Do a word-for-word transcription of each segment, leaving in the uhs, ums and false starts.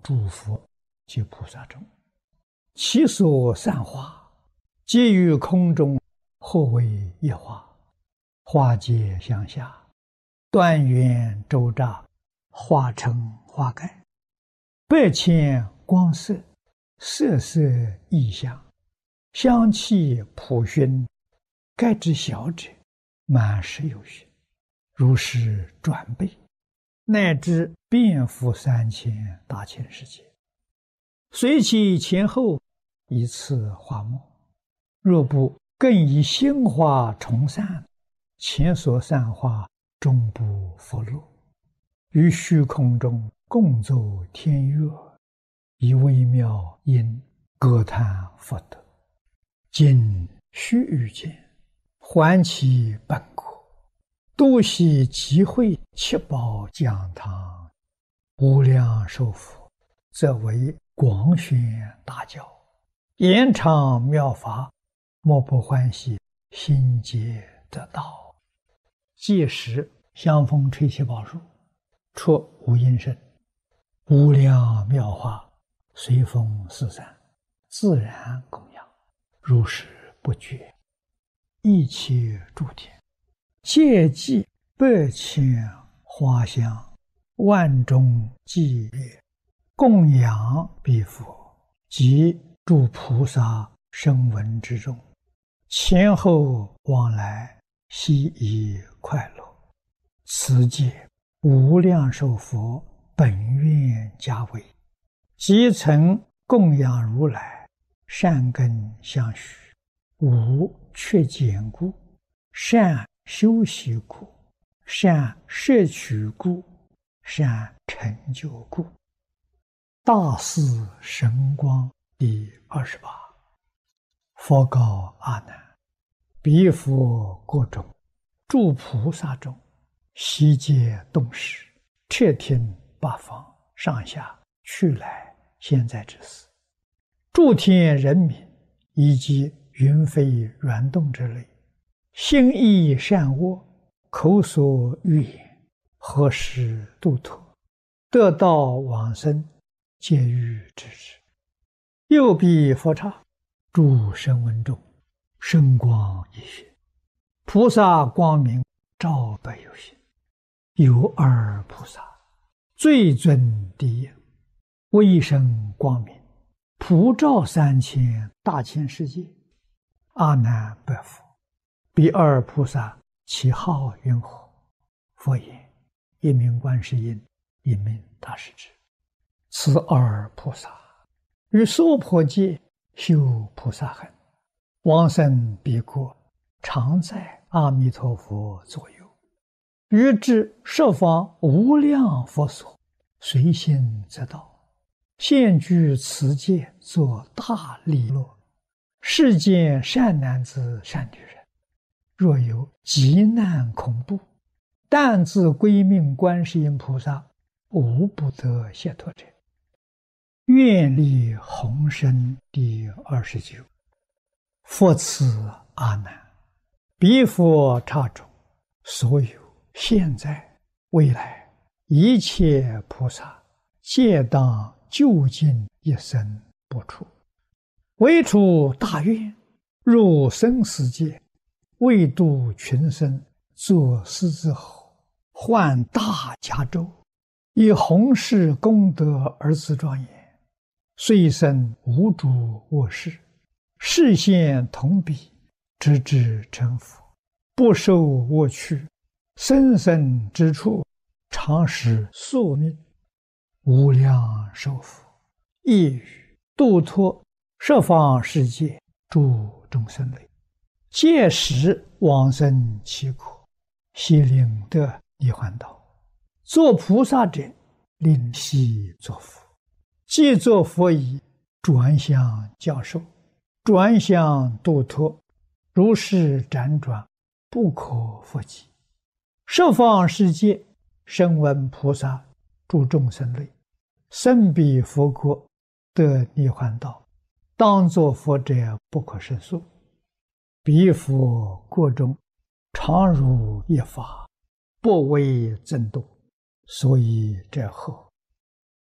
诸佛及菩萨中，其所散花，皆于空中，或为一花。花皆相下，断缘周匝，化成花盖。百千光色，色色异香，香气普熏，盖之小者，满十有余，如是转倍，乃至遍覆三千大千世界。随其前后，一次花末，若不更以心花重散，前所散花终不复落。于虚空中共奏天乐，以微妙音歌叹佛德。今须臾间，还其本国，度悉集会七宝讲堂，无量寿佛，则为广宣大教，延长妙法，莫不欢喜，心皆得道。届时香风吹七宝树，出无音声，无量妙法随风四散，自然供养，如是不绝。一切诸天皆祭百千花香，万众伎乐，供养彼佛及诸菩萨声闻之中，前后往来，悉以快乐。此界无量寿佛本愿家为，即曾供养如来，善根相续，无缺减故，善修习故，善摄取故，善成就故。大士神光第二十八。佛告阿难：彼佛国中，诸菩萨中，悉皆动识，彻听八方上下去来现在之事，诸天人民以及云飞软动之类，心意善恶，口所欲言，何时度脱，得道往生，皆欲知之。又彼佛刹，诸声闻中，声光一现，菩萨光明照百有心。有二菩萨，最尊第一，威声光明，普照三千大千世界。阿难白佛：彼二菩萨其号云何？佛言：一名观世音，一名大势至。此二菩萨于娑婆界修菩萨行，往生彼国，常在阿弥陀佛左右，于至十方无量佛所，随心则到，现居此界，作大利乐。世间善男子善女人，若有急难恐怖，但自归命观世音菩萨，无不得解脱者。愿力宏深第二十九。佛赐阿难：彼佛刹中，所有现在未来一切菩萨，皆当究竟一生不出，为出大愿，入生死界，为度群生，作狮子吼，唤大迦州，以弘誓功德而自庄严。虽生无诸恶事，视现同彼，直至成佛，不受恶趣，生生之处，常使宿命。无量寿佛亦于度脱十方世界诸众生类，届时往生其国，悉令得涅槃道。作菩萨者，令悉作佛。既作佛已，转向教授，转向度脱，如是辗转，不可复计。十方世界声闻菩萨诸众生类，生彼佛国，得涅槃道，当作佛者不可胜数。彼佛国中，常如一法，不为增度，所以者何？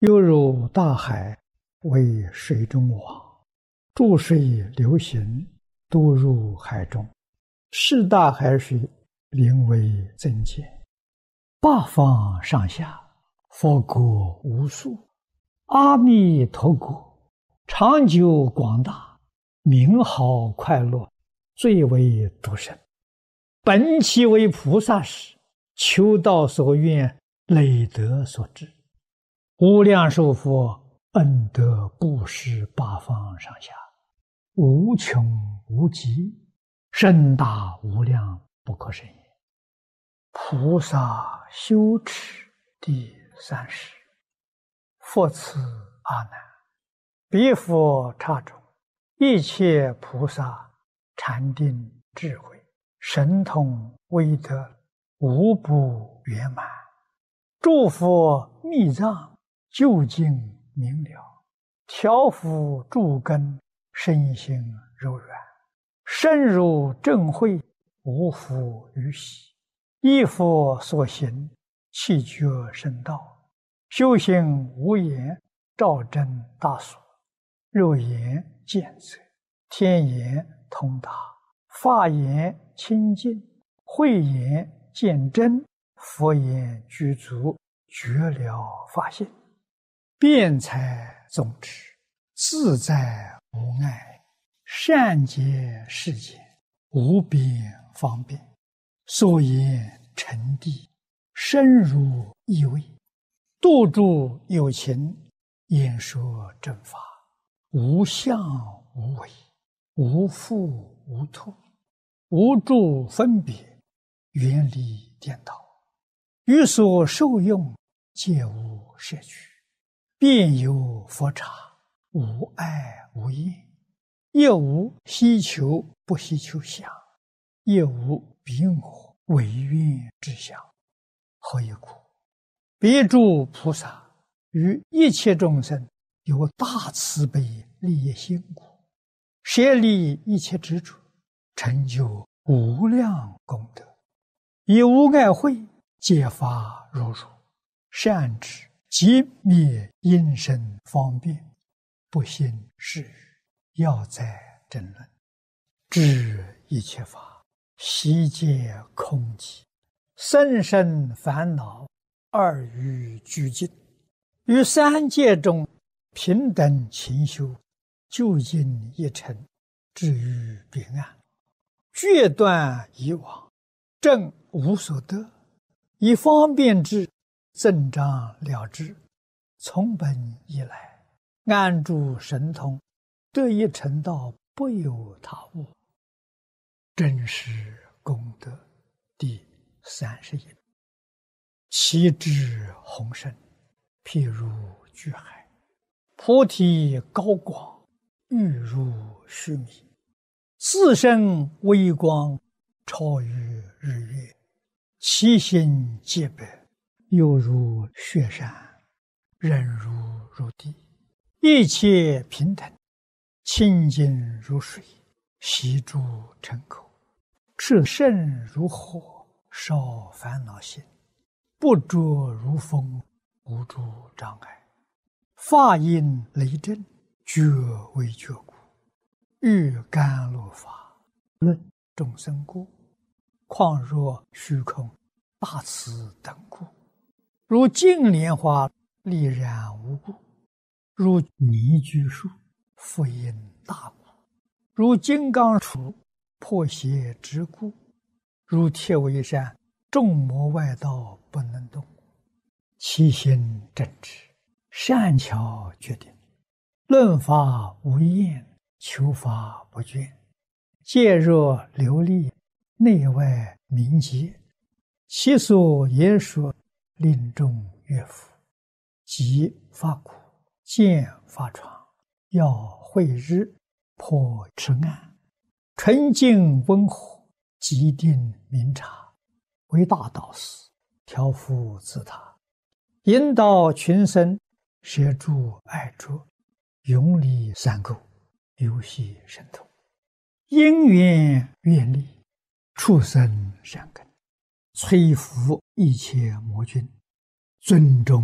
犹如大海为水中网，注水流行，都入海中。是大海水，名为增减。八方上下，佛国无数。阿弥陀国，长久广大，名好快乐，最为殊胜。本其为菩萨时，求道所愿，累德所致。无量寿佛恩德布施八方上下，无穷无极，深大无量，不可胜也。菩萨修持第三十。佛赐阿难：彼佛刹中，一切菩萨禅定智慧神通威德无不圆满。诸佛密藏究竟明了，调伏诸根身心柔软，深入正慧，无复于喜。依佛所行，气觉深道，修行无言，照真大所。肉眼见则，天眼通达，法眼清净，慧眼见真，佛眼具足，觉了法性。辩才总持，自在无碍，善解世间，无边方便。所言成谛，深入意味，度诸有情，演说正法，无相无为，无复无脱，无住分别，远离颠倒。于所受用，皆无摄取，遍有佛刹，无碍无厌，亦无希求不希求相，亦无彼我违愿之相。何以故？彼诸菩萨于一切众生有大慈悲利益心故，舍离一切执着，成就无量功德，以无碍慧解发如如，善知即灭因身方便，不信是语，要在争论。知一切法，悉皆空寂，生生烦恼，二于俱尽。于三界中平等勤修，究竟一尘，至于彼岸。决断以往，正无所得，以方便之，增长了之。从本以来，安住神通，得一成道，不有他物。真实功德第三十一。其智宏深，譬如巨海，菩提高广，欲如须弥，自身微光，超于日月，其心皆白，犹如雪山，忍如如地，一切平等，清净如水，悉诸尘口，炽盛如火，烧烦恼心，不着如风，无诸障碍。法音雷震，觉为觉故，欲甘露法，论众生故，况若虚空，大慈等故。如净莲花，丽然无故；如泥居树，复因大故；如金刚杵，破邪之故；如铁围山，众魔外道不能动。其心正直，善巧决定，论法无厌，求法不倦，戒若流利，内外明洁。其所言说，令众悦服。即发苦，见发疮，要慧日，破痴暗，纯净温和，极定明察，为大导师，调伏自他，引导群生，摄诸爱着，永离三垢，游戏神通，因缘愿力，畜生善根，摧伏一切魔君，尊重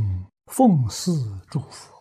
奉事祝福。